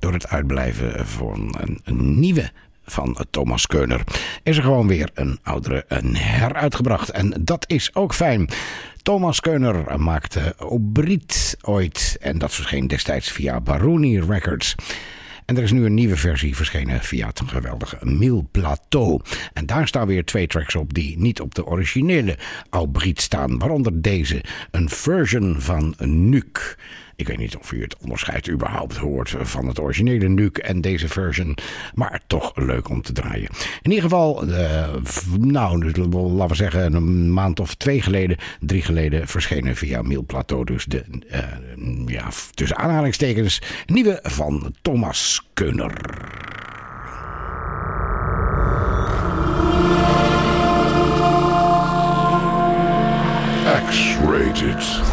door het uitblijven van een nieuwe van Thomas Keuner is er gewoon weer een oudere heruitgebracht. En dat is ook fijn. Thomas Keuner maakte Obrit ooit en dat verscheen destijds via Baruni Records. En er is nu een nieuwe versie verschenen via het geweldige Mille Plateau. En daar staan weer 2 tracks op die niet op de originele Obrit staan. Waaronder deze, een version van Nuuk. Ik weet niet of u het onderscheid überhaupt hoort van het originele Nuuk en deze version. Maar toch leuk om te draaien. In ieder geval, laten we zeggen een maand of 2 geleden, 3 geleden verschenen via Mille Plateau. Dus de, tussen aanhalingstekens, nieuwe van Thomas Keuner. X-rated.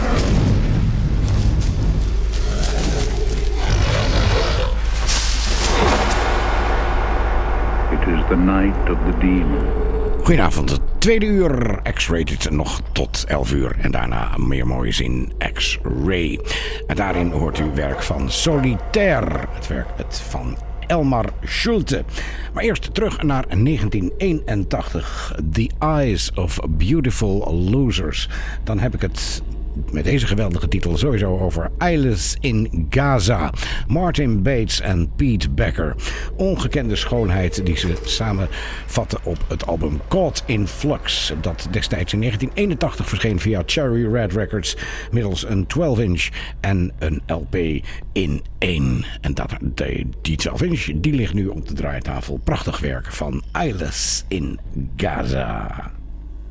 It is the night of the demon. Goedenavond, het 2e uur X-rated nog tot 11 uur en daarna meer moois in X-ray. En daarin hoort u werk van Solitaire, het van Elmar Schulte. Maar eerst terug naar 1981, The Eyes of Beautiful Losers. Dan heb ik het met deze geweldige titel sowieso over Eyeless in Gaza. Martin Bates en Pete Becker. Ongekende schoonheid die ze samen vatten op het album Caught in Flux. Dat destijds in 1981 verscheen via Cherry Red Records. Middels een 12-inch en een LP in 1. En die 12-inch die ligt nu op de draaitafel. Prachtig werk van Eyeless in Gaza.